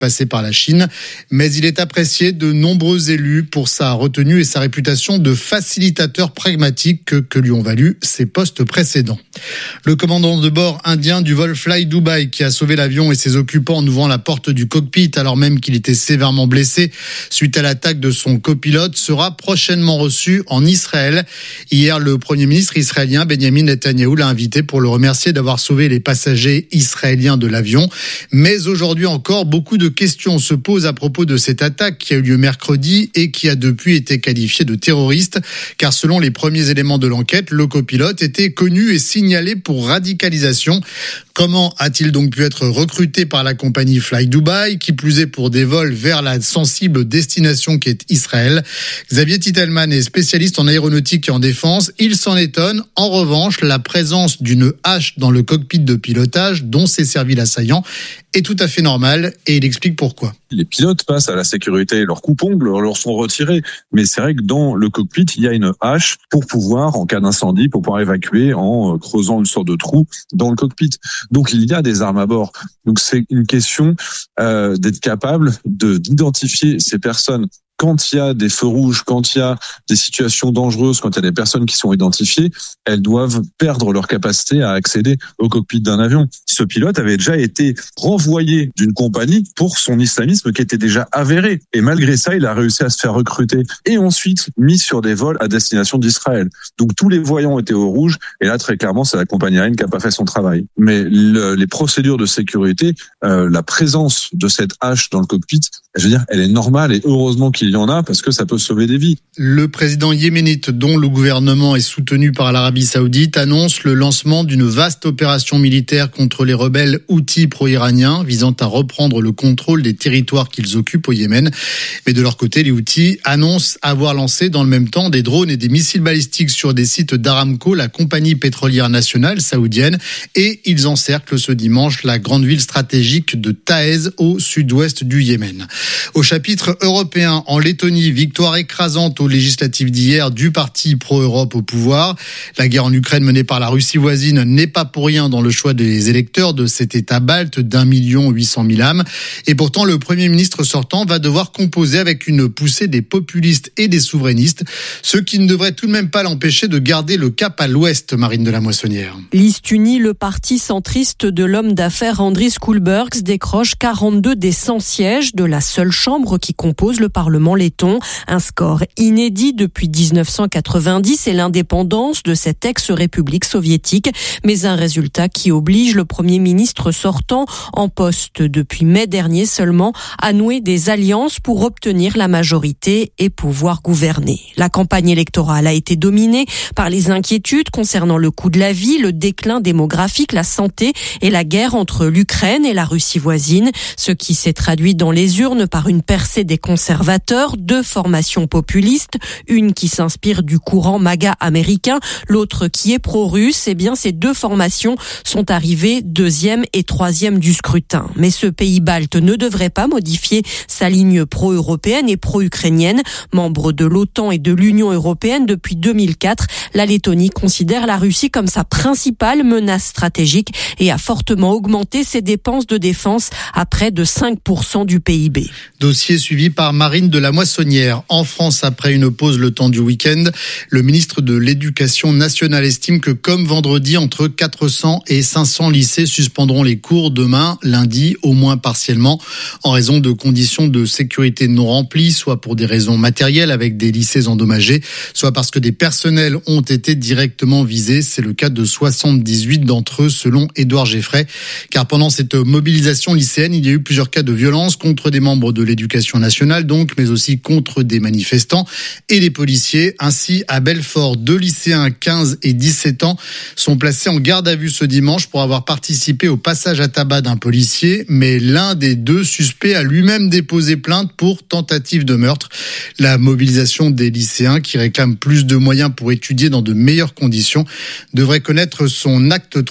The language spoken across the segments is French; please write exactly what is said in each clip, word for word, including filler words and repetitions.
passé par la Chine, mais il est apprécié de nombreux élus pour sa retenue et sa réputation de facilitateur pragmatique que, que lui ont valu ses postes précédents. Le commandant de bord indien du vol Fly Dubai qui a sauvé l'avion et ses occupants en ouvrant la porte du cockpit alors même qu'il était sévèrement blessé suite à l'attaque de son copilote sera prochainement reçu en Israël. Hier, le Premier ministre israélien Benjamin Netanyahou l'a invité pour le remercier d'avoir sauvé les passagers israéliens de l'avion. Mais aujourd'hui encore, beaucoup de questions se posent à propos de cette attaque qui a eu lieu mercredi et qui a depuis été qualifiée de terroriste, car selon les premiers éléments de l'enquête, le copilote était connu et signalé pour radicalisation. Comment a-t-il donc pu être recruté par la compagnie Fly Dubai, qui plus est pour des vols vers la sensible destination qui est Israël? Xavier Titelman est spécialiste en aéronautique et en défense. Il s'en étonne. En revanche, la présence d'une hache dans le cockpit de pilotage dont s'est servi l'assaillant est tout à fait normale et il explique pourquoi. Les pilotes passent à la sécurité, leurs coupe-ongles leur sont retirés. Mais c'est vrai que dans le cockpit, il y a une hache pour pouvoir, en cas d'incendie, pour pouvoir évacuer en creusant une sorte de trou dans le cockpit. Donc il y a des armes à bord. Donc c'est une question euh, d'être capable de d'identifier ces personnes. Quand il y a des feux rouges, quand il y a des situations dangereuses, quand il y a des personnes qui sont identifiées, elles doivent perdre leur capacité à accéder au cockpit d'un avion. Ce pilote avait déjà été renvoyé d'une compagnie pour son islamisme qui était déjà avéré. Et malgré ça, il a réussi à se faire recruter et ensuite mis sur des vols à destination d'Israël. Donc tous les voyants étaient au rouge et là, très clairement, c'est la compagnie aérienne qui n'a pas fait son travail. Mais le, les procédures de sécurité, euh, la présence de cette hache dans le cockpit, je veux dire, elle est normale et heureusement qu'il il y en a parce que ça peut sauver des vies. Le président yéménite, dont le gouvernement est soutenu par l'Arabie Saoudite, annonce le lancement d'une vaste opération militaire contre les rebelles houthis pro-iraniens visant à reprendre le contrôle des territoires qu'ils occupent au Yémen. Mais de leur côté, les houthis annoncent avoir lancé dans le même temps des drones et des missiles balistiques sur des sites d'Aramco, la compagnie pétrolière nationale saoudienne, et ils encerclent ce dimanche la grande ville stratégique de Taez au sud-ouest du Yémen. Au chapitre européen, en Lettonie, victoire écrasante aux législatives d'hier du parti pro-Europe au pouvoir. La guerre en Ukraine menée par la Russie voisine n'est pas pour rien dans le choix des électeurs de cet État balte d'un million huit cent mille âmes. Et pourtant, le Premier ministre sortant va devoir composer avec une poussée des populistes et des souverainistes, ce qui ne devrait tout de même pas l'empêcher de garder le cap à l'ouest, Marine de la Moissonnière. Liste unie, le parti centriste de l'homme d'affaires Andris Kulbergs décroche quarante-deux des cent sièges de la seule chambre qui compose le Parlement letton. Un score inédit depuis dix-neuf cent quatre-vingt-dix et l'indépendance de cette ex-république soviétique, mais un résultat qui oblige le Premier ministre sortant, en poste depuis mai dernier seulement, à nouer des alliances pour obtenir la majorité et pouvoir gouverner. La campagne électorale a été dominée par les inquiétudes concernant le coût de la vie, le déclin démographique, la santé et la guerre entre l'Ukraine et la Russie voisine, ce qui s'est traduit dans les urnes par une percée des conservateurs, deux formations populistes, une qui s'inspire du courant MAGA américain, l'autre qui est pro-russe. Eh bien, ces deux formations sont arrivées deuxième et troisième du scrutin. Mais ce pays balte ne devrait pas modifier sa ligne pro-européenne et pro-ukrainienne. Membre de l'OTAN et de l'Union européenne depuis deux mille quatre, la Lettonie considère la Russie comme sa principale menace stratégique et a fortement augmenté ses dépenses de défense à près de cinq pour cent du P I B. Dossier suivi par Marine de la Moissonnière. En France, après une pause le temps du week-end, le ministre de l'Éducation nationale estime que comme vendredi, entre quatre cents et cinq cents lycées suspendront les cours demain, lundi, au moins partiellement, en raison de conditions de sécurité non remplies, soit pour des raisons matérielles avec des lycées endommagés, soit parce que des personnels ont été directement visés. C'est le cas de soixante-dix-huit d'entre eux, selon Édouard Geffray. Car pendant cette mobilisation lycéenne, il y a eu plusieurs cas de violence contre des membres de l'Éducation nationale, donc, mais aussi contre des manifestants et des policiers. Ainsi, à Belfort, deux lycéens quinze et dix-sept ans sont placés en garde à vue ce dimanche pour avoir participé au passage à tabac d'un policier, mais l'un des deux suspects a lui-même déposé plainte pour tentative de meurtre. La mobilisation des lycéens qui réclament plus de moyens pour étudier dans de meilleures conditions devrait connaître son acte trois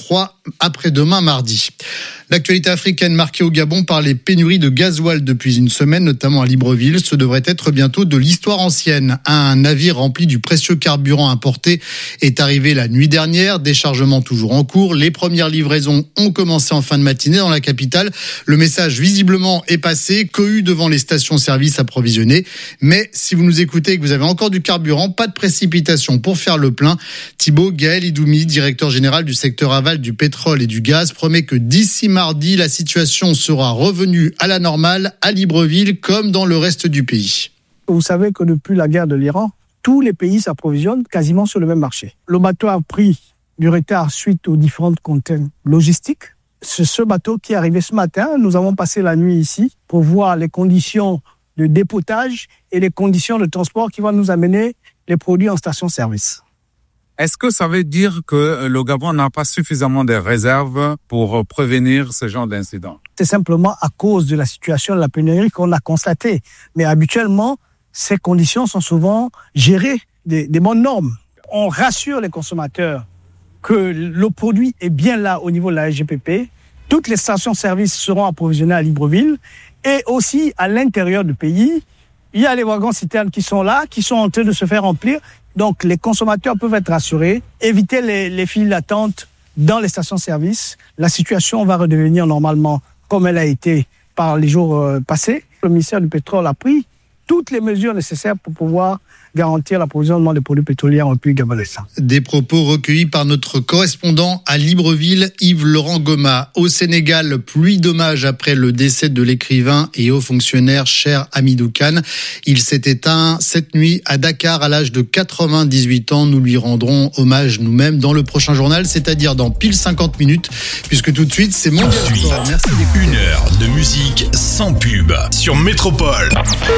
après-demain mardi. L'actualité africaine marquée au Gabon par les pénuries de gasoil depuis une semaine, notamment à Libreville. Ce devrait être bientôt de l'histoire ancienne. Un navire rempli du précieux carburant importé est arrivé la nuit dernière. Déchargement toujours en cours. Les premières livraisons ont commencé en fin de matinée dans la capitale. Le message visiblement est passé. Cohue devant les stations-service approvisionnées. Mais si vous nous écoutez et que vous avez encore du carburant, pas de précipitation pour faire le plein. Thibaut Gaël Idoumi, directeur général du secteur aval du pétrole et du gaz, promet que d'ici mardi, la situation sera revenue à la normale à Libreville comme dans le reste du pays. Vous savez que depuis la guerre de l'Iran, tous les pays s'approvisionnent quasiment sur le même marché. Le bateau a pris du retard suite aux différentes contraintes logistiques. C'est ce bateau qui est arrivé ce matin. Nous avons passé la nuit ici pour voir les conditions de dépotage et les conditions de transport qui vont nous amener les produits en station-service. Est-ce que ça veut dire que le Gabon n'a pas suffisamment de réserves pour prévenir ce genre d'incident? C'est simplement à cause de la situation de la pénurie qu'on a constatée. Mais habituellement, ces conditions sont souvent gérées des, des bonnes normes. On rassure les consommateurs que le produit est bien là au niveau de la S G P P. Toutes les stations-service seront approvisionnées à Libreville et aussi à l'intérieur du pays. Il y a les wagons-citernes qui sont là, qui sont en train de se faire remplir. Donc, les consommateurs peuvent être rassurés, éviter les, les files d'attente dans les stations-service. La situation va redevenir normalement comme elle a été par les jours euh, passés. Le ministère du Pétrole a pris toutes les mesures nécessaires pour pouvoir garantir l'approvisionnement des produits pétroliers en République gabonaise. Des propos recueillis par notre correspondant à Libreville, Yves-Laurent Goma. Au Sénégal, pluie d'hommages après le décès de l'écrivain et haut fonctionnaire Cheikh Hamidou Kane. Il s'est éteint cette nuit à Dakar à l'âge de quatre-vingt-dix-huit ans. Nous lui rendrons hommage nous-mêmes dans le prochain journal, c'est-à-dire dans pile cinquante minutes, puisque tout de suite, c'est Mondial Sport. Merci d'écouter. Une heure de musique sans pub sur Métropole.